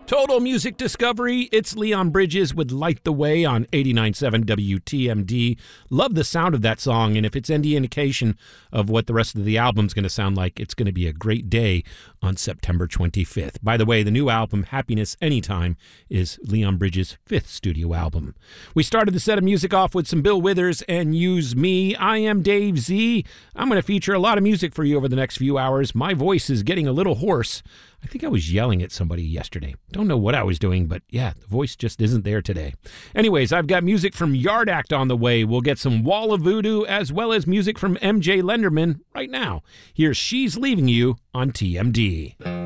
Total Music Discovery, it's Leon Bridges with Light the Way on 89.7 WTMD. Love the sound of that song, and if it's any indication of what the rest of the album's going to sound like, it's going to be a great day on September 25th. By the way, the new album, Happiness Anytime, is Leon Bridges' 5th studio album. We started the set of music off with some Bill Withers and Use Me. I am Dave Z. I'm going to feature a lot of music for you over the next few hours. My voice is getting a little hoarse. I think I was yelling at somebody yesterday. Don't know what I was doing, but yeah, the voice just isn't there today. Anyways, I've got music from Yard Act on the way. We'll get some Wall of Voodoo as well as music from MJ Lenderman right now. Here's She's Leaving You on TMD.